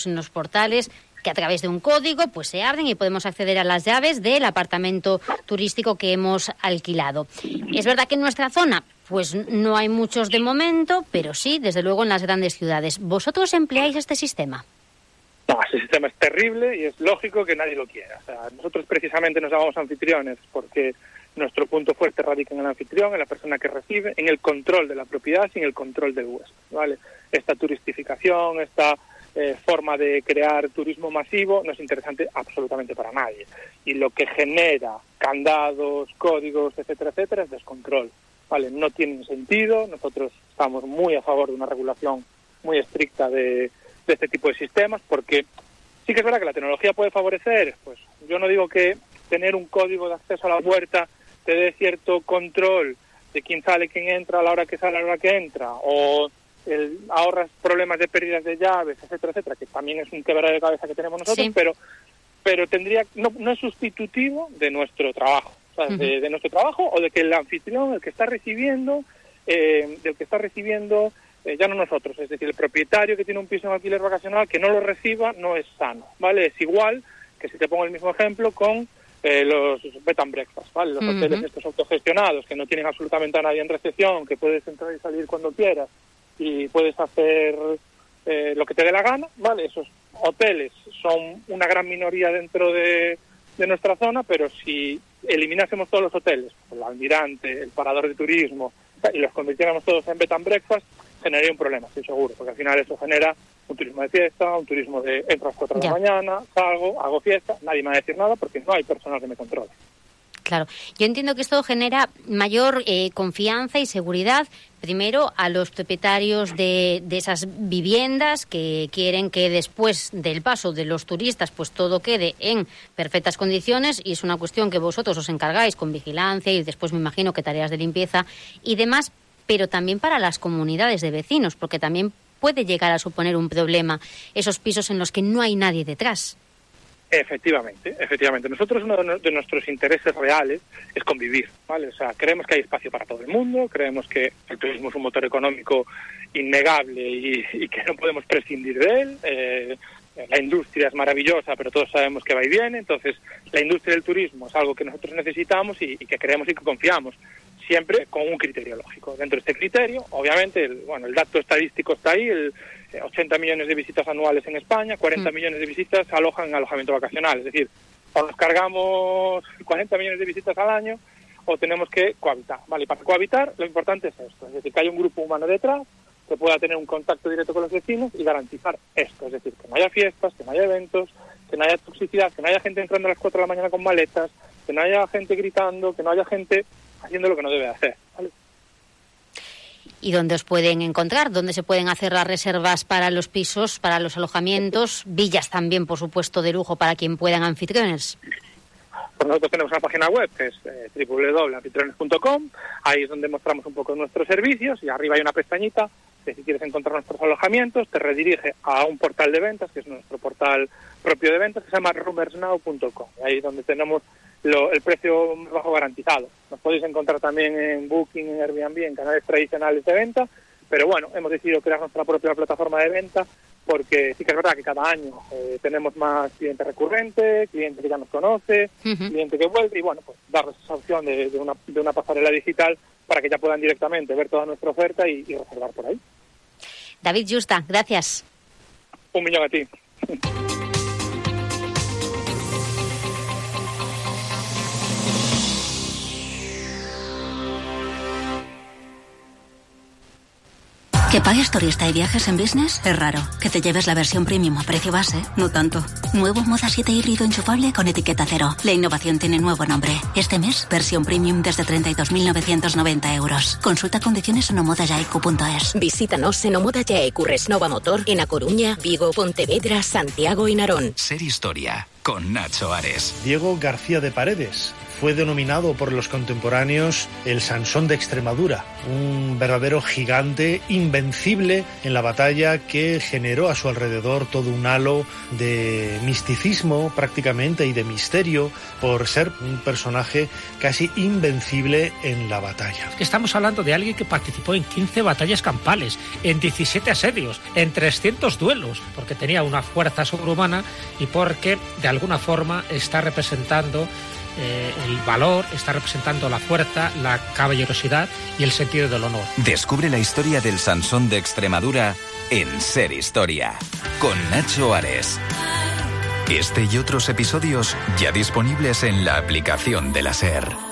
en los portales que a través de un código pues se abren y podemos acceder a las llaves del apartamento turístico que hemos alquilado. Es verdad que en nuestra zona pues no hay muchos de momento, pero sí, desde luego, en las grandes ciudades. ¿Vosotros empleáis este sistema? No, ese sistema es terrible y es lógico que nadie lo quiera. O sea, nosotros precisamente nos llamamos anfitriones porque nuestro punto fuerte radica en el anfitrión, en la persona que recibe, en el control de la propiedad y en el control del huésped, ¿vale? Esta turistificación, esta forma de crear turismo masivo no es interesante absolutamente para nadie. Y lo que genera candados, códigos, etcétera, etcétera, es descontrol, ¿vale? No tienen sentido. Nosotros estamos muy a favor de una regulación muy estricta de este tipo de sistemas, porque sí que es verdad que la tecnología puede favorecer, pues yo no digo que tener un código de acceso a la puerta te dé cierto control de quién sale, quién entra, a la hora que sale, a la hora que entra, o ahorras problemas de pérdidas de llaves, etcétera, etcétera, que también es un quebradero de cabeza que tenemos nosotros, sí. pero tendría no es sustitutivo de nuestro trabajo, ¿sabes? De nuestro trabajo, o de que el anfitrión, el que está recibiendo, ya no nosotros, es decir, el propietario que tiene un piso en alquiler vacacional, que no lo reciba, no es sano, ¿vale? Es igual que si te pongo el mismo ejemplo con los bed and breakfast, ¿vale? Los hoteles estos autogestionados, que no tienen absolutamente a nadie en recepción, que puedes entrar y salir cuando quieras y puedes hacer lo que te dé la gana, ¿vale? Esos hoteles son una gran minoría dentro de nuestra zona, pero si eliminásemos todos los hoteles, el Almirante, el Parador de Turismo, y los convirtiéramos todos en bed and breakfast, generaría un problema, estoy seguro, porque al final eso genera un turismo de fiesta, un turismo de entro a las 4 de la mañana, salgo, hago fiesta, nadie me va a decir nada porque no hay personal que me controle. Claro, yo entiendo que esto genera mayor confianza y seguridad, primero a los propietarios de esas viviendas que quieren que después del paso de los turistas pues todo quede en perfectas condiciones, y es una cuestión que vosotros os encargáis con vigilancia y después me imagino que tareas de limpieza y demás, pero también para las comunidades de vecinos, porque también puede llegar a suponer un problema esos pisos en los que no hay nadie detrás. Efectivamente. Nosotros uno de nuestros intereses reales es convivir, ¿vale? O sea, creemos que hay espacio para todo el mundo, creemos que el turismo es un motor económico innegable y que no podemos prescindir de él. La industria es maravillosa, pero todos sabemos que va y viene. Entonces, la industria del turismo es algo que nosotros necesitamos y que creemos y que confiamos, siempre con un criterio lógico. Dentro de este criterio, obviamente, el dato estadístico está ahí, 80 millones de visitas anuales en España, 40 millones de visitas alojan en alojamiento vacacional. Es decir, o nos cargamos 40 millones de visitas al año o tenemos que cohabitar, ¿vale? Y para cohabitar lo importante es esto, es decir, que haya un grupo humano detrás que pueda tener un contacto directo con los vecinos y garantizar esto, es decir, que no haya fiestas, que no haya eventos, que no haya toxicidad, que no haya gente entrando a las 4 de la mañana con maletas, que no haya gente gritando, que no haya gente haciendo lo que no debe hacer, ¿vale? ¿Y dónde os pueden encontrar? ¿Dónde se pueden hacer las reservas para los pisos, para los alojamientos? Villas también, por supuesto, de lujo para quien puedan anfitriones. Pues nosotros tenemos una página web que es www.anfitriones.com. Ahí es donde mostramos un poco nuestros servicios y arriba hay una pestañita que si quieres encontrar nuestros alojamientos te redirige a un portal de ventas, que es nuestro portal propio de ventas, que se llama roomersnow.com. Ahí es donde tenemos el precio más bajo garantizado. Nos podéis encontrar también en Booking, en Airbnb, en canales tradicionales de venta, pero bueno, hemos decidido crear nuestra propia plataforma de venta porque sí que es verdad que cada año tenemos más cliente recurrente, cliente que ya nos conoce, cliente que vuelve, y bueno, pues darles esa opción de una pasarela digital para que ya puedan directamente ver toda nuestra oferta y reservar por ahí. David Justa, gracias. 1.000.000 a ti. ¿Que pagues turista y viajes en business? Es raro. ¿Que te lleves la versión premium a precio base? No tanto. Nuevo Moda 7 híbrido enchufable con etiqueta cero. La innovación tiene nuevo nombre. Este mes, versión premium desde 32.990 euros. Consulta condiciones en omodayaicu.es. Visítanos en Omoda Yaicu Resnova Motor en A Coruña, Vigo, Pontevedra, Santiago y Narón. Ser historia con Nacho Ares. Diego García de Paredes fue denominado por los contemporáneos el Sansón de Extremadura, un verdadero gigante invencible en la batalla que generó a su alrededor todo un halo de misticismo prácticamente y de misterio por ser un personaje casi invencible en la batalla. Estamos hablando de alguien que participó en 15 batallas campales, en 17 asedios, en 300 duelos, porque tenía una fuerza sobrehumana y porque de alguna forma está representando el valor, está representando la fuerza, la caballerosidad y el sentido del honor. Descubre la historia del Sansón de Extremadura en Ser Historia, con Nacho Ares. Este y otros episodios ya disponibles en la aplicación de la SER.